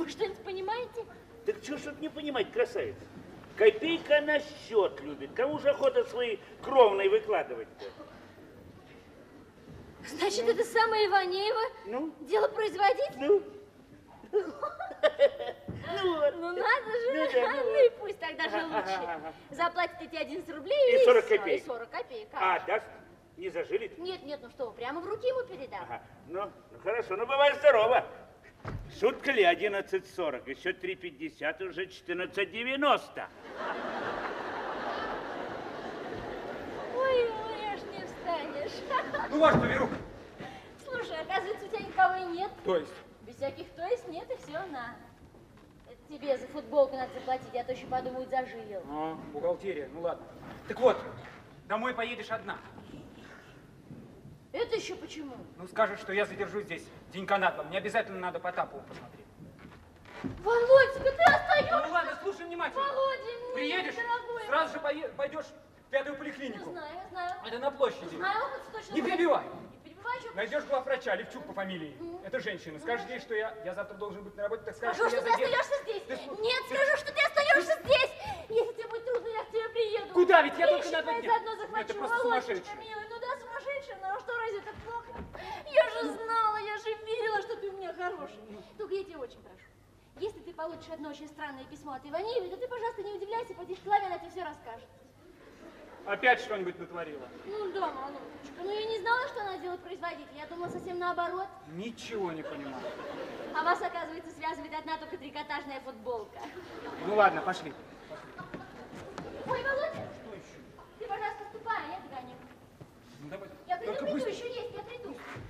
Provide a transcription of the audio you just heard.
Вы что-нибудь понимаете? Так что ж тут не понимать, красавица? Копейка на счет любит. Кому же охота свои кровные выкладывать-то? Значит, это самая Иванеева дело производить? Ну вот. Ну надо же. Ну да, ну Ну и пусть тогда же лучше. Заплатит эти 11 рублей И 40 всё, копеек. И 40 копеек. А, даст? Не зажили? Нет, нет, ну что, вы, прямо в руки ему передам. Ага. Ну хорошо, ну бывай здорово. Шутка ли 11:40? Еще 3:50, уже 14:90. Ой, аж не встанешь. Ну, ваш поверух. Слушай, оказывается, у тебя никого и нет. То есть? Без всяких то есть нет, и все, на. Это тебе за футболку надо заплатить, а то еще подумают, зажилил. А, бухгалтерия, ну ладно. Так вот, домой поедешь одна. Это еще почему? Ну, скажешь, что я задержусь здесь денька на два. Мне обязательно надо Потапову посмотреть. Володька, ты остаешься? Ну ладно, слушай внимательно. Володя, Приедешь, дорогой. сразу же пойдешь в пятую поликлинику. Ну, знаю. Это на площади. Знаю, это точно. Не перебивай. Не перебивай, что... Найдешь главврача, Левчук по фамилии. Это женщина. Скажешь ей, что я завтра должен быть на работе, так скажешь, Скажу, что ты я задержусь. остаешься здесь. Нет, скажу, что ты остаешься здесь. Если тебе будет трудно, я к тебе приеду. Куда? Ведь я только Вещи на 2 твои дня. заодно захвачу. Это просто Володечка, сумасшедшая. милый, ну да, сумасшедшая, но что, разве это плохо? Я же знала, я же верила, что ты у меня хороший. Только я тебя очень прошу. Если ты получишь одно очень странное письмо от Иванеевой, то ты, пожалуйста, не удивляйся, пойдешь к Клаве, она тебе все расскажет. Опять что-нибудь натворила? Ну да, малышечка, ну я не знала, что она дело производитель, я думала совсем наоборот. Ничего не понимаю. А вас, оказывается, связывает одна только трикотажная футболка. Ну ладно, пошли. Ой, Володя, Что еще? ты, пожалуйста, ступай, а я догоню. Ну давай. Я приду, Только быстро. еще есть, я приду.